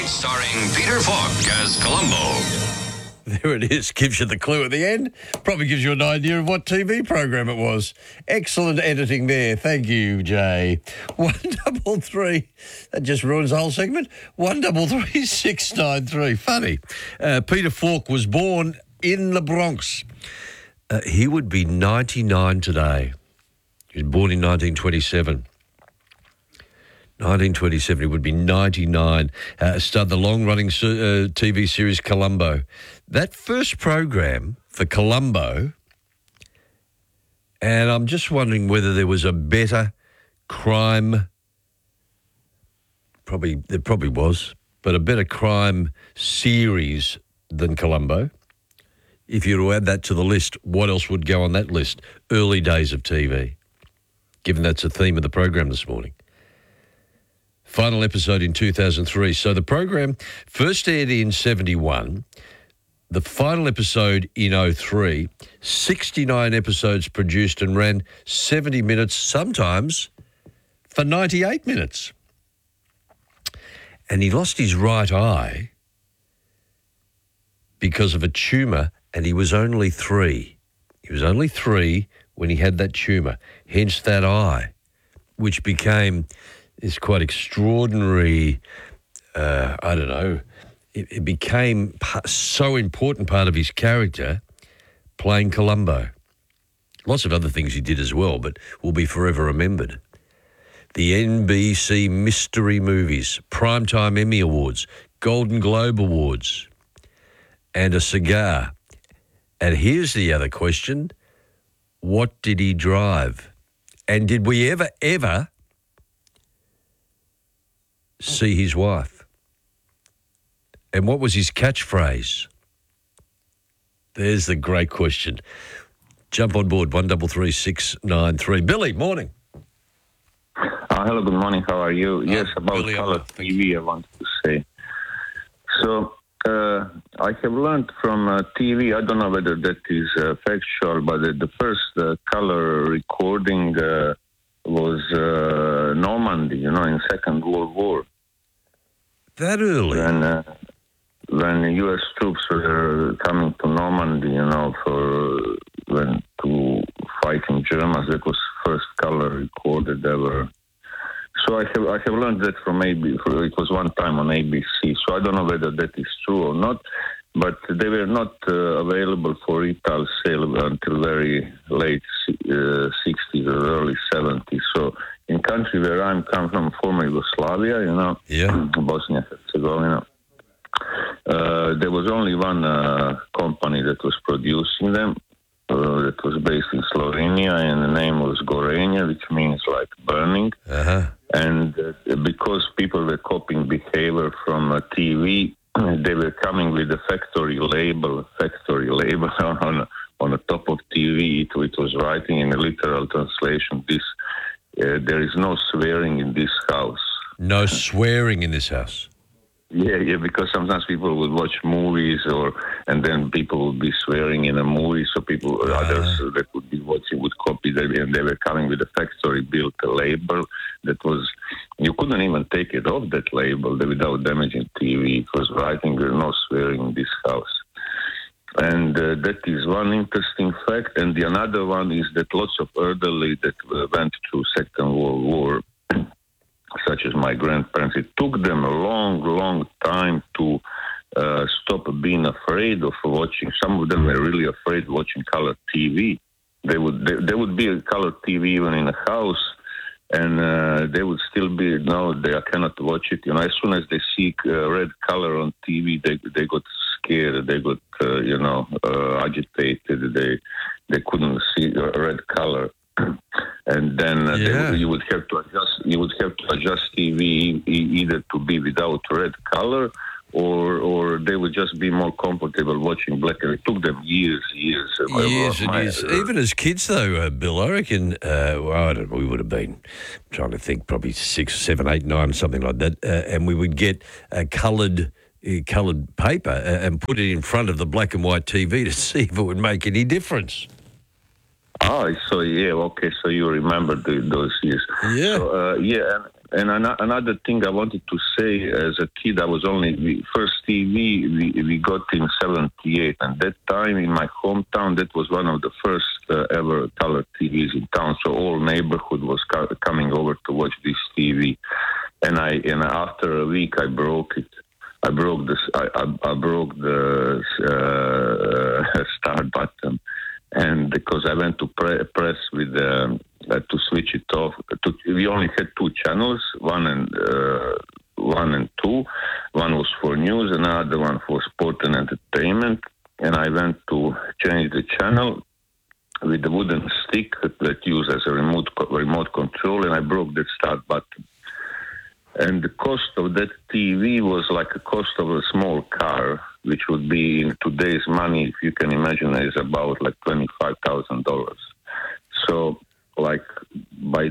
starring Peter Falk as Columbo. There it is. Gives you the clue at the end. Probably gives you an idea of what TV program it was. Excellent editing there. Thank you, Jay. 133. That just ruins the whole segment. 133 693. Funny. Peter Falk was born in the Bronx. He would be 99 today. He was born in 1927. 1927, he would be 99. Started the long-running TV series Columbo. That first program for Columbo, and I'm just wondering whether there was a better crime, there probably was, but a better crime series than Columbo. If you were to add that to the list, what else would go on that list? Early days of TV, given that's the theme of the program this morning. Final episode in 2003. So the program first aired in 71. The final episode in 03. 69 episodes produced and ran 70 minutes, sometimes for 98 minutes. And he lost his right eye because of a tumour, and he was only 3. He was only 3 when he had that tumour, hence that eye, which became this quite extraordinary, it became so important part of his character, playing Columbo. Lots of other things he did as well, but will be forever remembered. The NBC Mystery Movies, Primetime Emmy Awards, Golden Globe Awards, and a cigar. And here's the other question. What did he drive? And did we ever see his wife? And what was his catchphrase? There's the great question. Jump on board, 133 693. Billy, morning. Hello, good morning. How are you? Yes, about Billy, color TV, I wanted to say. So, I have learned from TV, I don't know whether that is factual, but the first color recording was Normandy, in Second World War. That early? When U.S. troops were coming to Normandy, to fight in Germans, that was first color recorded ever. So I have learned that from it was one time on ABC. So I don't know whether that is true or not, but they were not available for retail sale until very late 60s or early 70s. So in country where I'm come from, former Yugoslavia, Bosnia and Herzegovina, there was only one company that was producing them. That was based in Slovenia, and the name was Gorenje, which means like burning. Uh-huh. And because people were copying behavior from TV, they were coming with a factory label on the top of TV. It was writing in a literal translation, there is no swearing in this house. No swearing in this house. Yeah, because sometimes people would watch movies and then people would be swearing in a movie, so others that would be watching would copy them, and they were coming with a factory-built label that was, you couldn't even take it off that label without damaging TV. It was writing, no swearing in this house. And that is one interesting fact. And the another one is that lots of elderly that went through Second World War, such as my grandparents, it took them a long, long time to stop being afraid of watching. Some of them were really afraid of watching color TV. There would be a color TV even in a house, and they would still be, no, they cannot watch it. As soon as they see red color on TV, they got scared. They got, agitated. They couldn't see red color. And then you would have to adjust TV either to be without red color, or they would just be more comfortable watching black. And it took them years. Years and years. Even as kids, though, Bill, I reckon, we would have been, I'm trying to think, probably 6, 7, 8, 9, something like that, and we would get coloured paper and put it in front of the black and white TV to see if it would make any difference. Oh, so yeah, okay. So you remember those years? Yeah. So, And another thing I wanted to say, as a kid, I was first TV we got in 78, and that time in my hometown, that was one of the first ever color TVs in town. So all neighborhood was coming over to watch this TV, and after a week I broke it. I broke the start button, and because I went to press with to switch it off. We only had two channels, one and two. One was for news, another one for sport and entertainment. And I went to change the channel with the wooden stick that used as a remote control, and I broke that start button. And the cost of that TV was like a cost of a small car, which would be in today's money, if you can imagine, is about like $25,000. So, like by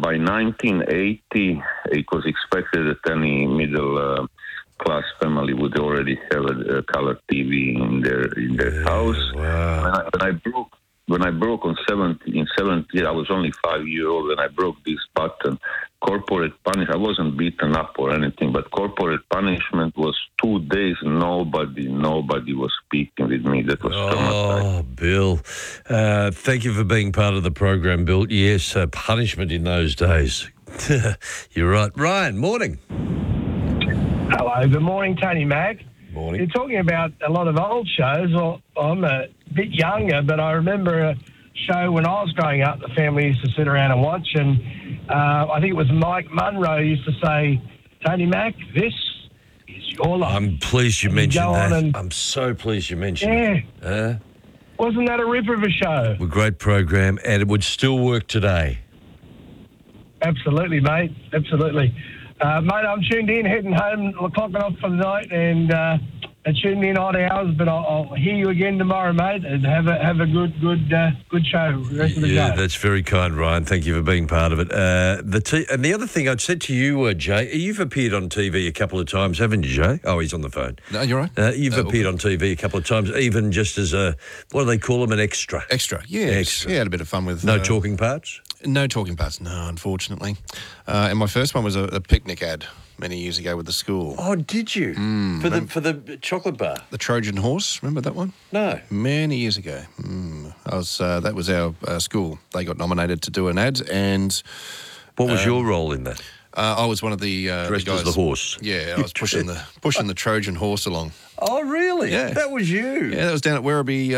1980, it was expected that any middle class family would already have a color TV in their house. Wow. When I broke in 70, I was only 5 years old, and I broke this button. Corporate punishment, I wasn't beaten up or anything, but corporate punishment was 2 days. Nobody was speaking with me. That was Oh, Bill. Thank you for being part of the program, Bill. Yes, punishment in those days. You're right. Ryan, morning. Hello, good morning, Tony Mac. Morning. You're talking about a lot of old shows. Well, I'm a bit younger, but I remember a show when I was growing up, the family used to sit around and watch, and I think it was Mike Munro used to say, Tony Mac, this is your life. I'm pleased you mentioned that. And, I'm so pleased you mentioned it. Wasn't that a ripper of a show? A great program, and it would still work today. Absolutely, mate. Absolutely. Mate, I'm tuned in, heading home, clocking off for the night, and tuning in odd hours. But I'll hear you again tomorrow, mate, and have a good show the rest of the day. That's very kind, Ryan. Thank you for being part of it. And the other thing I'd said to you, Jay, you've appeared on TV a couple of times, haven't you, Jay? Oh, he's on the phone. No, you're right. You've appeared on TV a couple of times, even just as what do they call them, an extra? Extra, yes. Extra. Yeah, had a bit of fun with... No talking parts? No talking parts, no, unfortunately. And my first one was a picnic ad many years ago with the school. Oh, did you? For the chocolate bar? The Trojan Horse, remember that one? No. Many years ago. That was our school. They got nominated to do an ad, and... What was your role in that? I was one of the Dressed guys. as the horse? Yeah, I was pushing the Trojan Horse along. Oh, really? Yeah. That was you? Yeah, that was down at Werribee...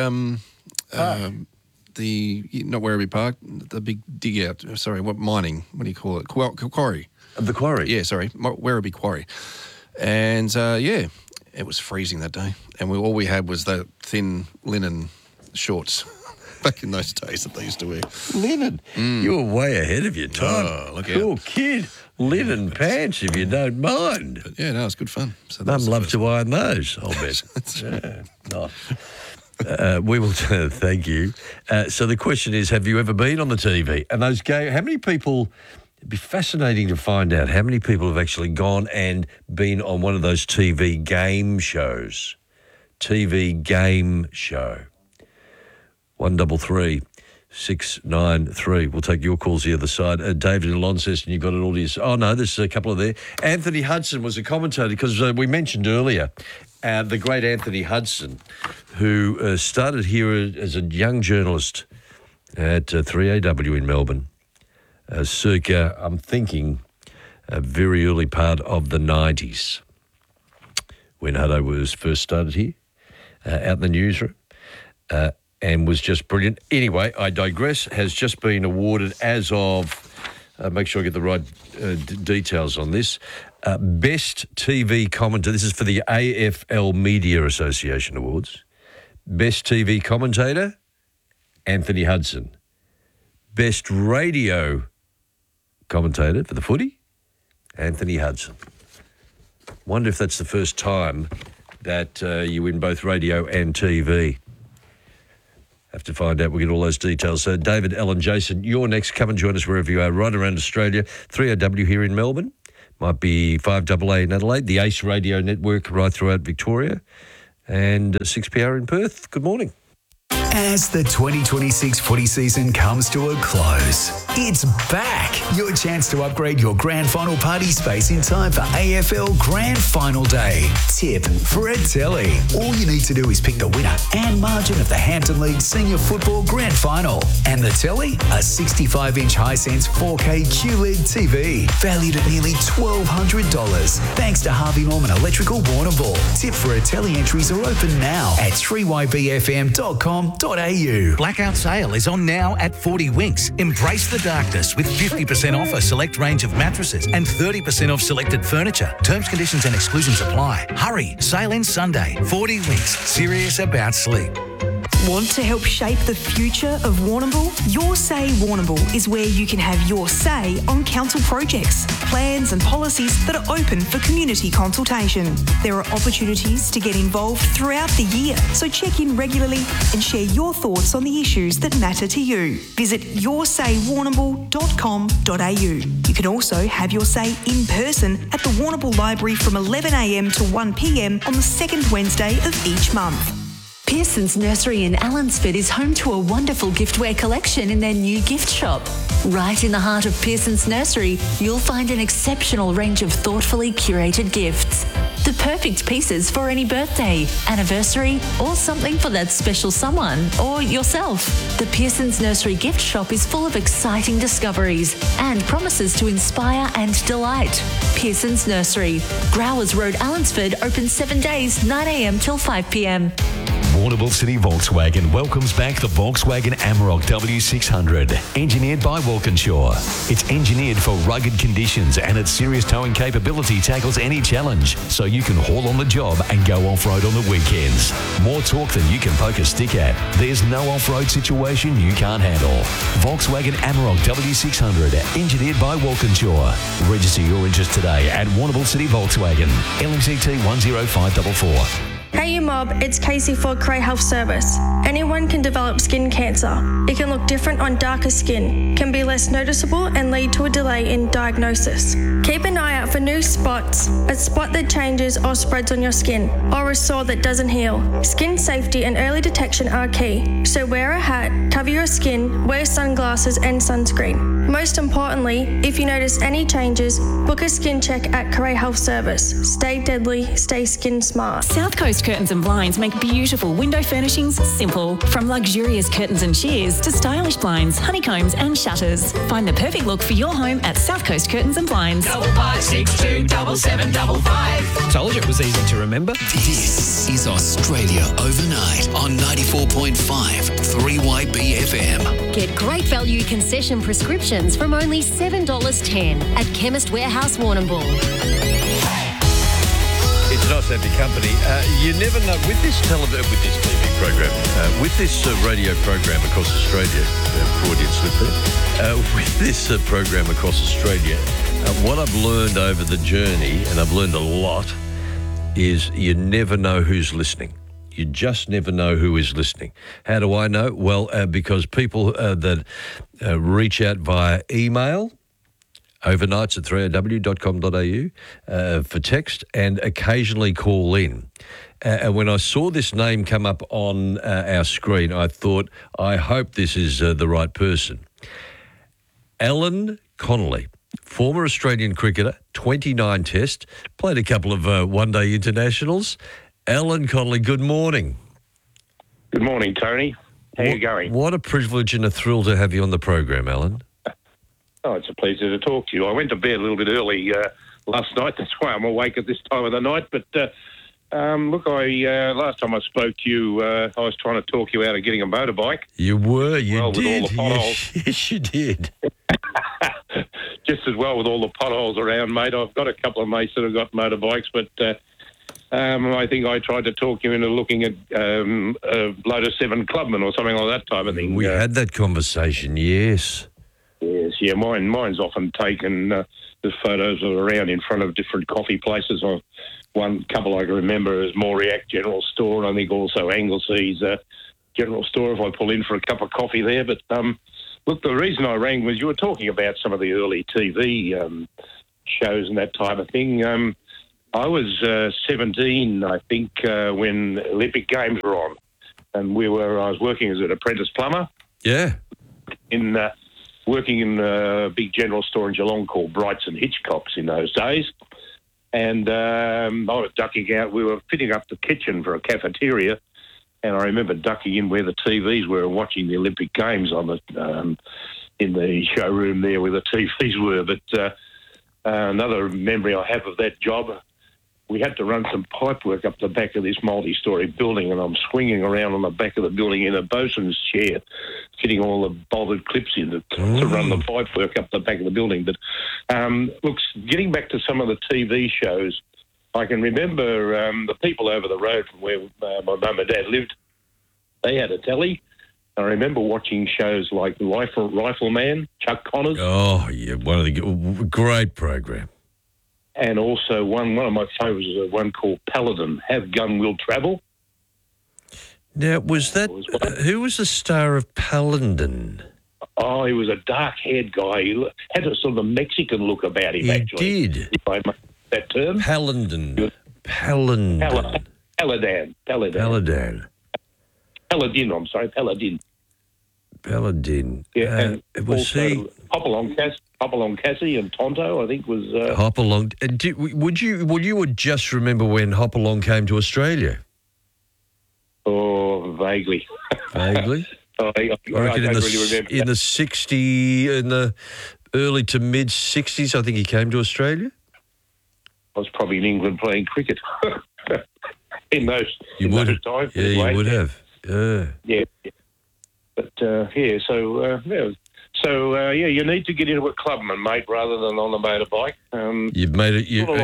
not Werribee Park, the big dig out. Sorry, what mining? What do you call it? Quarry. The quarry? Yeah, sorry, Werribee Quarry. And it was freezing that day, and all we had was that thin linen shorts. Back in those days that they used to wear. Linen? You were way ahead of your time. Oh, look out. Cool kid. Linen pants, if you don't mind. But yeah, no, it's good fun. So Mum loved to iron those, I'll bet. Yeah, nice. We will thank you. So the question is, have you ever been on the TV? And those how many people, it'd be fascinating to find out how many people have actually gone and been on one of those TV game shows. TV game show. 133 693. We'll take your calls the other side. David in Launceston, you've got an audience. Oh, no, there's a couple of there. Anthony Hudson was a commentator because we mentioned earlier the great Anthony Hudson, who started here as a young journalist at 3AW in Melbourne, circa, I'm thinking, a very early part of the 90s when Huddo was first started here, out in the newsroom. And was just brilliant. Anyway, I digress, has just been awarded as of, make sure I get the right details on this, Best TV Commentator. This is for the AFL Media Association Awards. Best TV Commentator, Anthony Hudson. Best Radio Commentator for the footy, Anthony Hudson. Wonder if that's the first time that you win both radio and TV. Have to find out. We'll get all those details. So, David, Ellen, Jason, you're next. Come and join us wherever you are, right around Australia. 3AW here in Melbourne. Might be 5AA in Adelaide. The Ace Radio Network right throughout Victoria. And 6PR in Perth. Good morning. As the 2026 footy season comes to a close, it's back. Your chance to upgrade your grand final party space in time for AFL Grand Final Day. Tip for a telly. All you need to do is pick the winner and margin of the Hampton League Senior Football Grand Final. And the telly? A 65-inch Hisense 4K QLED TV, valued at nearly $1,200. Thanks to Harvey Norman Electrical Warrnambool. Tip for a telly entries are open now at 3ybfm.com.au. Blackout sale is on now at 40 Winks. Embrace the darkness with 50% off a select range of mattresses and 30% off selected furniture. Terms, conditions and exclusions apply. Hurry, sale ends Sunday. 40 Winks, serious about sleep. Want to help shape the future of Warrnambool? Your Say Warrnambool is where you can have your say on council projects, plans and policies that are open for community consultation. There are opportunities to get involved throughout the year, so check in regularly and share your thoughts on the issues that matter to you. Visit yoursaywarrnambool.com.au. You can also have your say in person at the Warrnambool Library from 11 a.m. to 1 p.m. on the second Wednesday of each month. Pearson's Nursery in Allansford is home to a wonderful giftware collection in their new gift shop. Right in the heart of Pearson's Nursery, you'll find an exceptional range of thoughtfully curated gifts. The perfect pieces for any birthday, anniversary, or something for that special someone or yourself. The Pearson's Nursery gift shop is full of exciting discoveries and promises to inspire and delight. Pearson's Nursery, Growers Road, Allansford, open 7 days, 9 a.m. till 5 p.m. Warrnambool City Volkswagen welcomes back the Volkswagen Amarok W600, engineered by Walkinshaw. It's engineered for rugged conditions and its serious towing capability tackles any challenge, so you can haul on the job and go off-road on the weekends. More torque than you can poke a stick at. There's no off-road situation you can't handle. Volkswagen Amarok W600, engineered by Walkinshaw. Register your interest today at Warrnambool City Volkswagen, LMCT 10544. Hey you mob, it's Casey for Cray Health Service. Anyone can develop skin cancer. It can look different on darker skin, can be less noticeable and lead to a delay in diagnosis. Keep an eye out for new spots, a spot that changes or spreads on your skin, or a sore that doesn't heal. Skin safety and early detection are key, so wear a hat, cover your skin, wear sunglasses and sunscreen. Most importantly, if you notice any changes, book a skin check at Cray Health Service. Stay deadly, stay skin smart. South Coast Curtains and Blinds make beautiful window furnishings simple. From luxurious curtains and shears to stylish blinds, honeycombs and shutters. Find the perfect look for your home at South Coast Curtains and Blinds. 5562 7755. Told you it was easy to remember. This is Australia Overnight on 94.5 3YBFM. Get great value concession prescriptions from only $7.10 at Chemist Warehouse Warrnambool. It's nice to have your company. You never know, with this TV program, with this radio program across Australia, Freudian slip there, with this program across Australia, what I've learned over the journey, and I've learned a lot, is you never know who's listening. You just never know who is listening. How do I know? Well, because people that reach out via email, overnights at 3ow.com.au for text, and occasionally call in. And when I saw this name come up on our screen, I thought, I hope this is the right person. Alan Connolly, former Australian cricketer, 29 Test, played a couple of one-day internationals. Alan Connolly, good morning. Good morning, Tony. How are you going? What a privilege and a thrill to have you on the program, Alan. Oh, it's a pleasure to talk to you. I went to bed a little bit early last night. That's why I'm awake at this time of the night. But look, last time I spoke to you, I was trying to talk you out of getting a motorbike. You were, you well, did. With all the potholes. Yes, you did. Just as well with all the potholes around, mate. I've got a couple of mates that have got motorbikes, but I think I tried to talk you into looking at a Lotus 7 Clubman or something like that type of thing. We had that conversation, yes. Yes, yeah, mine's often taken the photos of around in front of different coffee places. One couple I can remember is Moriac General Store, and I think also Anglesea's General Store if I pull in for a cup of coffee there. But look, the reason I rang was you were talking about some of the early TV shows and that type of thing. I was 17, I think, when Olympic Games were on. and I was working as an apprentice plumber. Yeah. Working in a big general store in Geelong called Brights and Hitchcocks in those days. And I was ducking out. We were fitting up the kitchen for a cafeteria, and I remember ducking in where the TVs were and watching the Olympic Games on the in the showroom there where the TVs were. But another memory I have of that job, we had to run some pipework up the back of this multi-storey building, and I'm swinging around on the back of the building in a bosun's chair, fitting all the bolted clips in to run the pipework up the back of the building. But look, getting back to some of the TV shows, I can remember the people over the road from where my mum and dad lived, they had a telly. I remember watching shows like Rifleman, Chuck Connors. Oh, yeah, one of the great program. And also one of my favourites is one called Paladin, Have Gun Will Travel. Now, was that who was the star of Paladin? Oh, he was a dark-haired guy. He had a sort of a Mexican look about him, actually. He did. If I make that term. Paladin. Paladin. Paladin. Yeah, and was also he... Hopalong Cassie and Tonto, I think, was... Hopalong. Would you just remember when Hopalong came to Australia? Oh, vaguely. Vaguely? I reckon don't really remember. In the early to mid 60s, I think he came to Australia. I was probably in England playing cricket in those times. Yeah, you would have. Yeah. Yeah. But, you need to get into a clubman, mate, rather than on a motorbike. You've made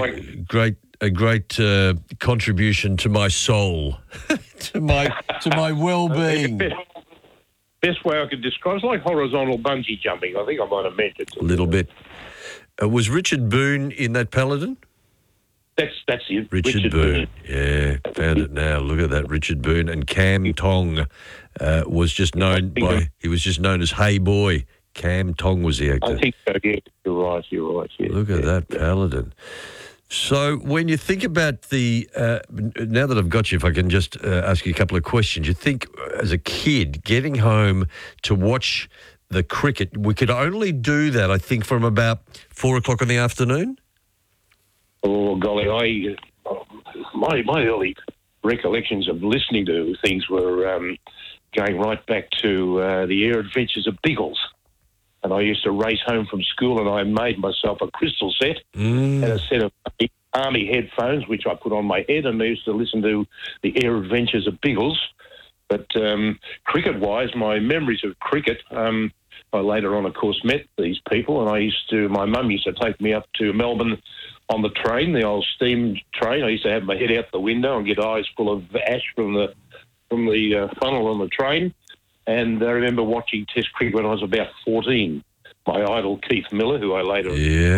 a great contribution to my soul, to my well-being. Best way I could describe it's like horizontal bungee jumping. I think I might have mentioned it. A little bit. Was Richard Boone in that Paladin? That's it. Richard Boone. Yeah, found it now. Look at that, Richard Boone. And Cam Tong was just known as Hey Boy. Cam Tong was the actor. I think so, yeah. You're right. Yeah. Look at that Paladin. So when you think about now that I've got you, if I can just ask you a couple of questions. You think as a kid, getting home to watch the cricket, we could only do that, I think, from about 4 o'clock in the afternoon? Oh, golly, my early recollections of listening to things were going right back to the Air Adventures of Biggles. And I used to race home from school and I made myself a crystal set and a set of army headphones, which I put on my head, and I used to listen to the Air Adventures of Biggles. But cricket-wise, my memories of cricket, I later on, of course, met these people, and my mum used to take me up to Melbourne on the train, the old steam train. I used to have my head out the window and get eyes full of ash from the funnel on the train. And I remember watching Test cricket when I was about 14. My idol, Keith Miller, who I later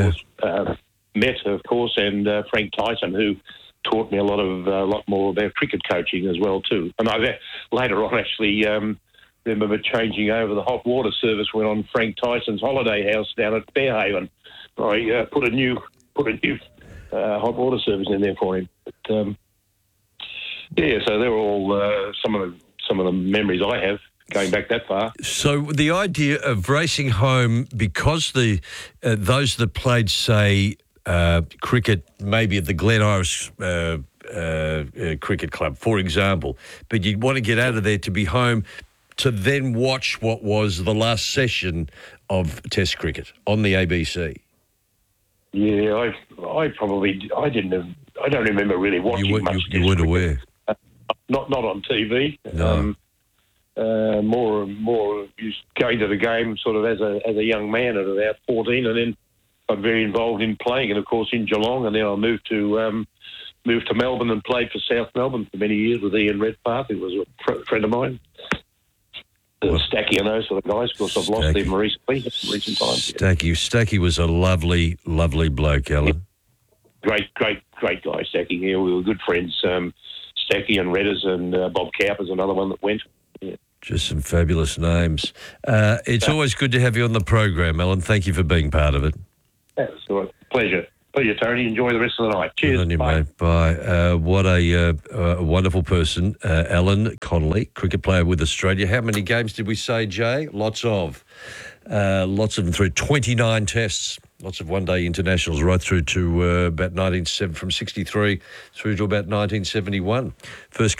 met, of course, and Frank Tyson, who taught me a lot more about cricket coaching as well, too. And I later on actually remember changing over the hot water service when on Frank Tyson's holiday house down at Fairhaven. I put a new hot water service in there for him. But, so they're all some of the memories I have going back that far. So the idea of racing home, because those that played, say, cricket, maybe at the Glen Iris Cricket Club, for example, but you'd want to get out of there to be home to then watch what was the last session of Test cricket on the ABC. Yeah, I don't remember really watching much. You weren't aware? Not on TV. No. More just going to the game sort of as a young man at about 14, and then got very involved in playing, and of course in Geelong, and then I moved to Melbourne and played for South Melbourne for many years with Ian Redpath, who was a friend of mine. Stacky and those sort of guys. Of course, I've lost them recently in recent times. Stacky was a lovely, lovely bloke, Alan. Great guy, Stacky. Yeah, we were good friends. Stacky and Redders and Bob Cowper's another one that went. Yeah. Just some fabulous names. It's always good to have you on the program, Alan. Thank you for being part of it. That's all right. Pleasure. Pleasure, Tony. Enjoy the rest of the night. Cheers. Good on you, Bye. mate. Bye. What a wonderful person, Alan Connolly, cricket player with Australia. How many games did we say, Jay? Lots of them through 29 tests. Lots of one-day internationals right through to about 1970, from 63 through to about 1971. First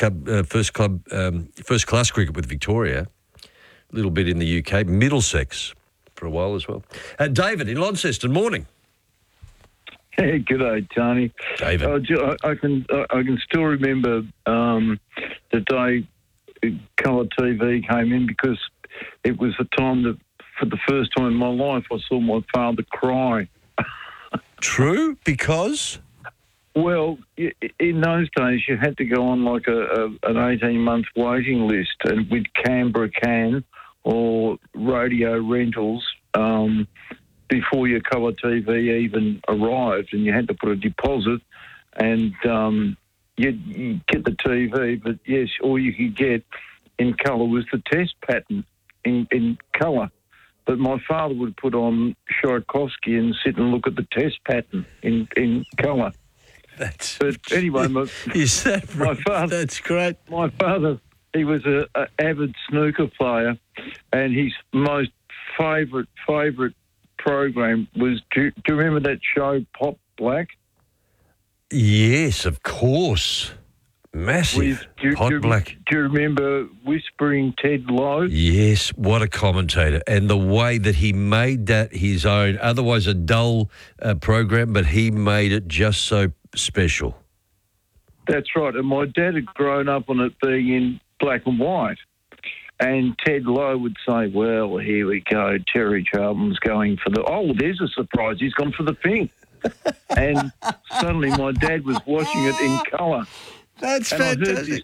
class cricket with Victoria. A little bit in the UK. Middlesex for a while as well. David in Launceston, morning. Hey, g'day, Tony. David. I can still remember the day colour TV came in, because it was the time that, for the first time in my life, I saw my father cry. True, because? Well, in those days, you had to go on like an 18-month waiting list, and with Canberra Can or radio rentals, before your colour TV even arrived, and you had to put a deposit, and you'd get the TV, but yes, all you could get in colour was the test pattern in colour. But my father would put on Tchaikovsky and sit and look at the test pattern in colour. But anyway, my father. That's great. My father, he was an avid snooker player, and his most favourite program was. Do you remember that show, Pot Black? Yes, of course. Massive. Pot Black. Do you remember Whispering Ted Lowe? Yes, what a commentator. And the way that he made that his own, otherwise a dull program, but he made it just so special. That's right. And my dad had grown up on it being in black and white. And Ted Lowe would say, well, here we go. Terry Charlton's going for the... Oh, there's a surprise. He's gone for the pink. And suddenly my dad was watching it in colour. That's and fantastic.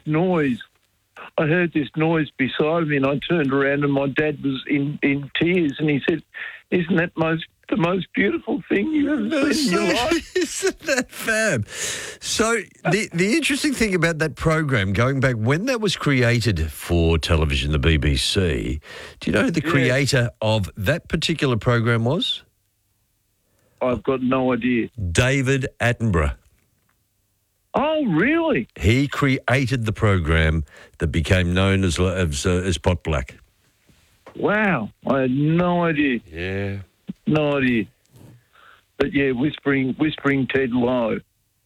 I heard this noise beside me, and I turned around, and my dad was in tears, and he said, isn't that the most beautiful thing you've ever seen in your life? Isn't that fab? So the interesting thing about that program, going back when that was created for television, the BBC, do you know who the creator of that particular program was? I've got no idea. David Attenborough. Oh, really? He created the program that became known as Pot Black. Wow, I had no idea. Yeah. No idea. But yeah, Whispering Ted Lowe.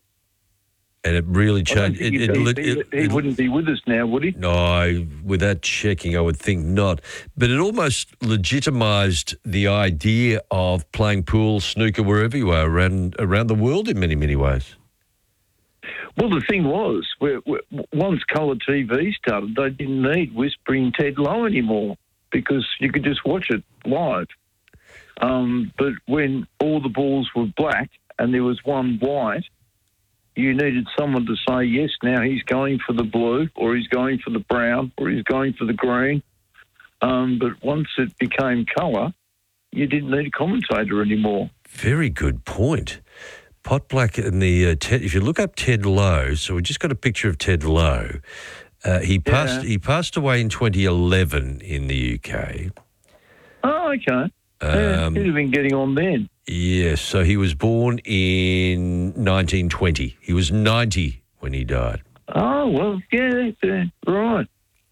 And it really changed. He wouldn't be with us now, would he? No, without checking, I would think not. But it almost legitimised the idea of playing pool, snooker, wherever you are around the world in many, many ways. Well, the thing was, once colour TV started, they didn't need Whispering Ted Lowe anymore, because you could just watch it live. But when all the balls were black and there was one white, you needed someone to say, yes, now he's going for the blue, or he's going for the brown, or he's going for the green. But once it became colour, you didn't need a commentator anymore. Very good point. Pot Black and the if you look up Ted Lowe, so we just got a picture of Ted Lowe. He passed away in 2011 in the UK. Oh, okay. He'd have been getting on then. Yes, so he was born in 1920. He was 90 when he died. Oh, well, yeah, right.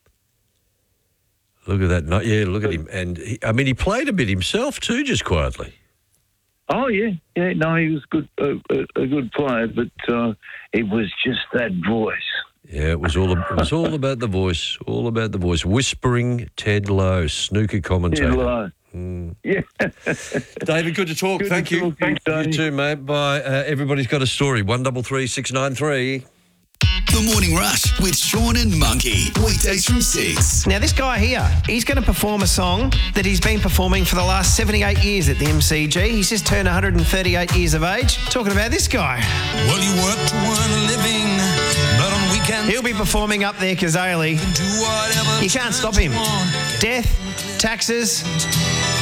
Look at that. Yeah, look at him. And he played a bit himself too, just quietly. Oh, yeah. Yeah, no, he was a good player, but it was just that voice. Yeah, it was all about the voice, all about the voice. Whispering Ted Lowe, snooker commentator. Ted Lowe. Yeah. David, good to talk. Thank you. You too, mate. Bye. Everybody's got a story. 133 693. The Morning Rush with Sean and Monkey. Weekdays from 6. Now, this guy here, he's going to perform a song that he's been performing for the last 78 years at the MCG. He's just turned 138 years of age. Talking about this guy. Well, you work to earn a living, but on weekends... He'll be performing up there, Kazali. You can't stop him. Death, taxes...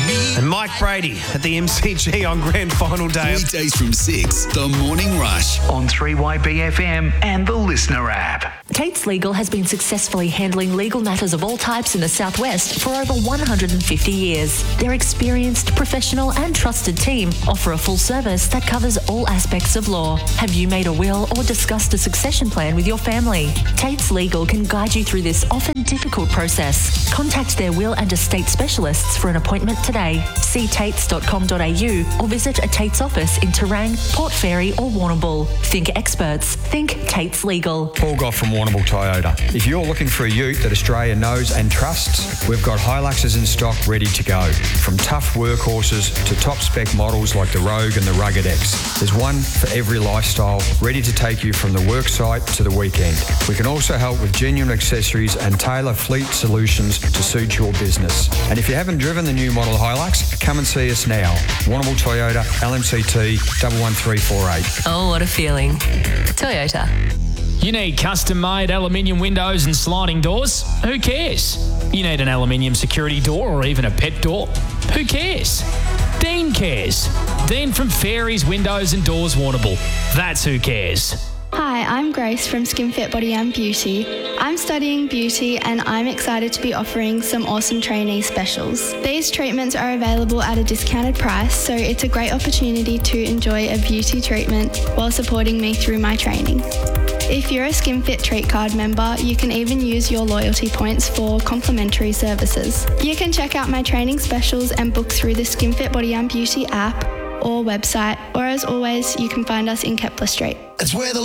And Mike Brady at the MCG on Grand Final Day. Weekdays from 6, The Morning Rush on 3YBFM and the Listener app. Tate's Legal has been successfully handling legal matters of all types in the Southwest for over 150 years. Their experienced, professional and trusted team offer a full service that covers all aspects of law. Have you made a will or discussed a succession plan with your family? Tate's Legal can guide you through this often difficult process. Contact their will and estate specialists for an appointment today. See tates.com.au or visit a Tate's office in Terang, Port Fairy or Warrnambool. Think experts. Think Tate's Legal. Paul Goff from Warrnambool Toyota. If you're looking for a ute that Australia knows and trusts, we've got Hiluxes in stock ready to go. From tough workhorses to top spec models like the Rogue and the Rugged X. There's one for every lifestyle, ready to take you from the work site to the weekend. We can also help with genuine accessories and tailor fleet solutions to suit your business. And if you haven't driven the new model Hilux, come and see us now. Warrnambool Toyota, LMCT 11348. Oh, what a feeling. Toyota. You need custom-made aluminium windows and sliding doors? Who cares? You need an aluminium security door or even a pet door? Who cares? Dean cares. Dean from Fairies Windows and Doors Warrnambool. That's who cares. Hi, I'm Grace from SkinFit Body and Beauty. I'm studying beauty and I'm excited to be offering some awesome trainee specials. These treatments are available at a discounted price, so it's a great opportunity to enjoy a beauty treatment while supporting me through my training. If you're a SkinFit Treat Card member, you can even use your loyalty points for complimentary services. You can check out my training specials and book through the SkinFit Body and Beauty app or website, or as always, you can find us in Kepler Street. It's where the